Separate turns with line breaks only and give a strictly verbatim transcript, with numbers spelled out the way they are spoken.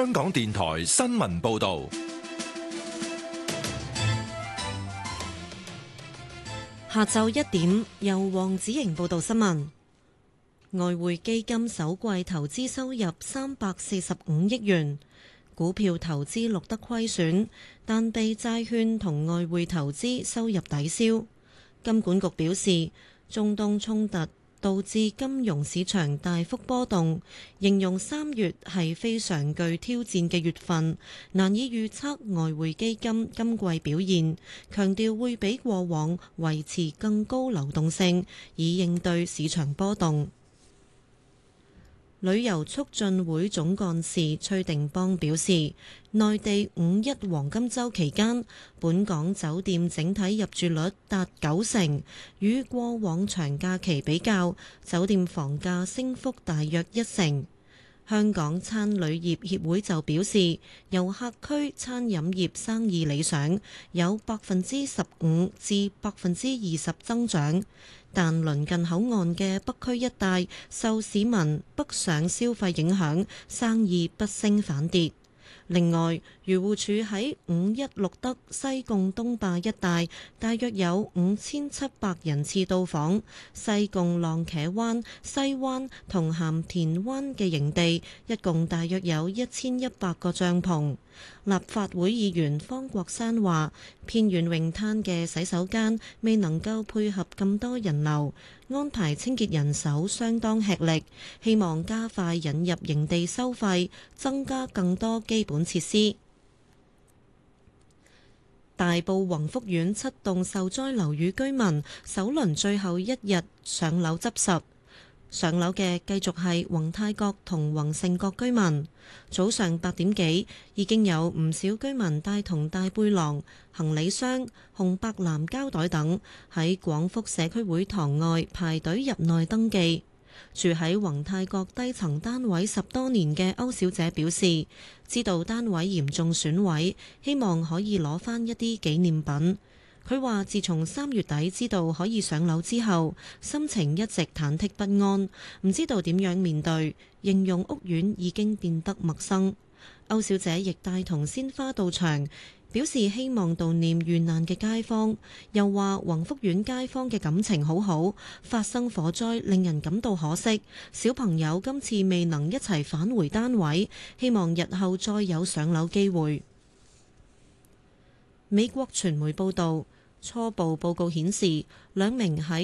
香港電台新聞報道。
下晝一點，由黃子瑩報道新聞。外匯基金首季投資收入三百四十五億元，股票投資錄得虧損，但被債券同外匯投資收入抵消。金管局表示，中東衝突導致金融市場大幅波動，形容三月係非常具挑戰嘅月份，難以預測外匯基金今季表現，強調會比過往維持更高流動性，以應對市場波動。旅遊促進會總幹事崔定邦表示，內地五一黃金週期間，本港酒店整體入住率達九成，與過往長假期比較，酒店房價升幅大約一成。香港餐旅業協會就表示，遊客區餐飲業生意理想，有百分之十五至百分之二十增長，但鄰近口岸嘅北區一帶受市民北上消費影響，生意不升反跌。另外，漁護署喺五一錄得西貢東壩一帶大約有五千七百人次到訪，西貢浪茄灣、西灣同鹹田灣嘅營地，一共大約有一千一百個帳篷。立法會議員方國珊話，偏遠泳灘嘅洗手間未能夠配合咁多人流，安排清潔人手相當吃力，希望加快引入營地收費，增加更多基本設施。大埔宏福苑七棟受災樓宇居民首輪最後一日上樓執拾。上樓嘅繼續係宏泰閣同宏盛閣居民。早上八點幾，已經有唔少居民帶同大背囊、行李箱、紅白藍膠袋等喺廣福社區會堂外排隊入內登記。住喺宏泰閣低層單位十多年嘅歐小姐表示，知道單位嚴重損毀，希望可以攞返一啲紀念品。佢話：自從三月底知道可以上樓之後，心情一直忐忑不安，唔知道點樣面對，形容屋苑已經變得陌生。歐小姐亦帶同鮮花到場，表示希望悼念遇難嘅街坊，又話宏福苑街坊嘅感情好好，發生火災令人感到可惜，小朋友今次未能一齊返回單位，希望日後再有上樓機會。美國傳媒報道，初步報告顯示，兩名喺